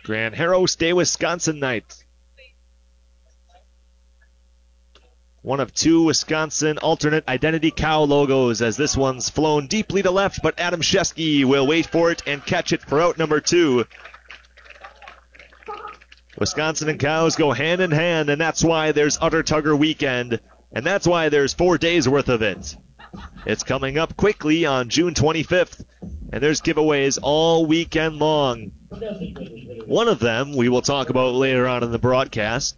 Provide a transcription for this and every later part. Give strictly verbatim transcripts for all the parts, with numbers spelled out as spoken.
Grand Hero Stay Wisconsin night. One of two Wisconsin alternate identity cow logos as this one's flown deeply to left, but Adam Shesky will wait for it and catch it for out number two. Wisconsin and cows go hand in hand, and that's why there's Utter Tugger weekend, and that's why there's four days worth of it. It's coming up quickly on June twenty-fifth, and there's giveaways all weekend long. One of them we will talk about later on in the broadcast.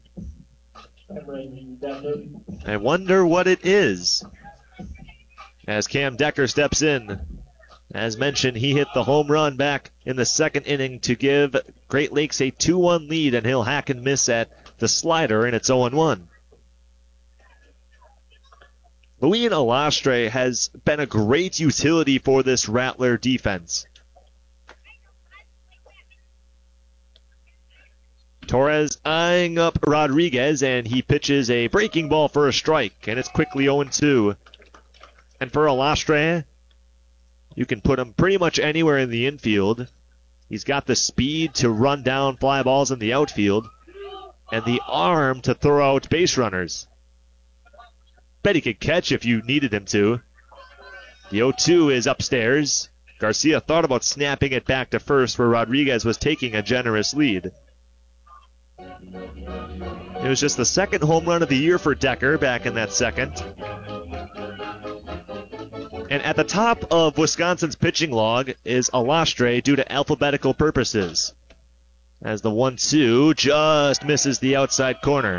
I wonder what it is. As Cam Decker steps in. As mentioned, he hit the home run back in the second inning to give Great Lakes a two one lead, and he'll hack and miss at the slider, and it's oh one. Louis Alastre has been a great utility for this Rattler defense. Torres eyeing up Rodriguez, and he pitches a breaking ball for a strike, and it's quickly oh two. And for Alastre, you can put him pretty much anywhere in the infield. He's got the speed to run down fly balls in the outfield, and the arm to throw out base runners. Bet he could catch if you needed him to. The oh two is upstairs. Garcia thought about snapping it back to first where Rodriguez was taking a generous lead. It was just the second home run of the year for Decker back in that second. And at the top of Wisconsin's pitching log is Alastre due to alphabetical purposes, as the one two just misses the outside corner.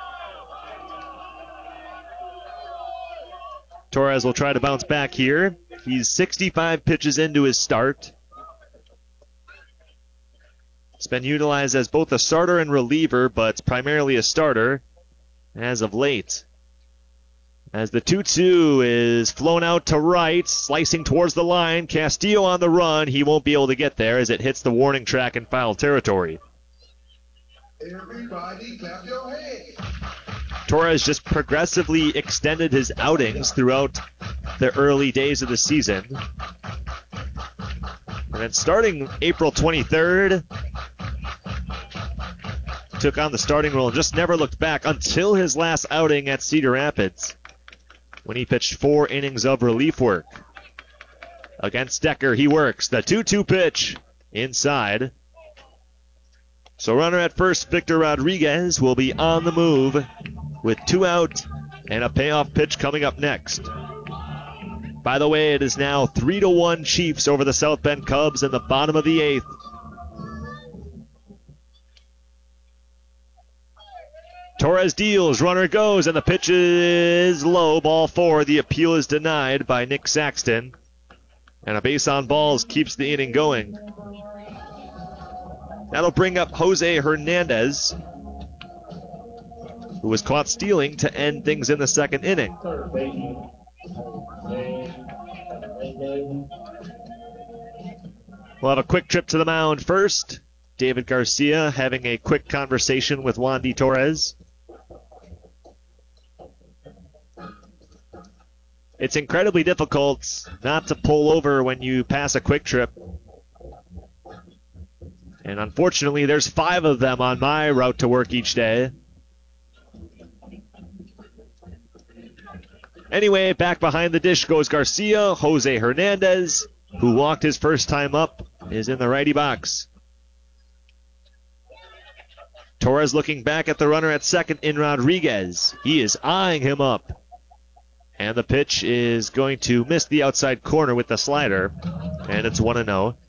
Torres will try to bounce back here. He's sixty-five pitches into his start. It's been utilized as both a starter and reliever, but primarily a starter as of late. As the two two is flown out to right, slicing towards the line. Castillo on the run. He won't be able to get there as it hits the warning track in foul territory. Everybody clap your hands. Torres just progressively extended his outings throughout the early days of the season. And then starting April twenty-third, took on the starting role and just never looked back until his last outing at Cedar Rapids, when he pitched four innings of relief work. Against Decker, he works. The two two pitch inside. So runner at first, Victor Rodriguez, will be on the move with two out and a payoff pitch coming up next. By the way, it is now three to one Chiefs over the South Bend Cubs in the bottom of the eighth. Torres deals, runner goes, and the pitch is low, ball four. The appeal is denied by Nick Saxton. And a base on balls keeps the inning going. That'll bring up Jose Hernandez, who was caught stealing to end things in the second inning. We'll have a quick trip to the mound first. David Garcia having a quick conversation with Wandy Torres. It's incredibly difficult not to pull over when you pass a quick trip. And unfortunately, there's five of them on my route to work each day. Anyway, back behind the dish goes Garcia. Jose Hernandez, who walked his first time up, is in the righty box. Torres looking back at the runner at second in Rodriguez. He is eyeing him up. And the pitch is going to miss the outside corner with the slider. And it's one and oh.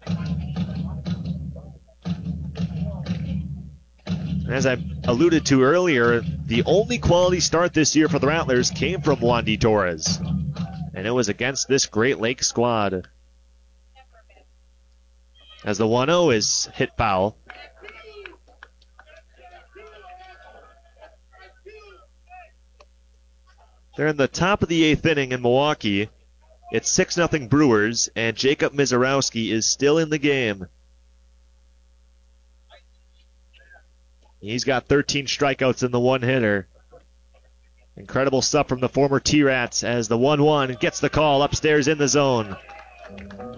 As I alluded to earlier, the only quality start this year for the Rattlers came from Wandy Torres. And it was against this Great Lakes squad. As the one oh is hit foul. They're in the top of the eighth inning in Milwaukee. It's six nothing Brewers, and Jacob Mizorowski is still in the game. He's got thirteen strikeouts in the one-hitter. Incredible stuff from the former T-Rats as the one one gets the call upstairs in the zone.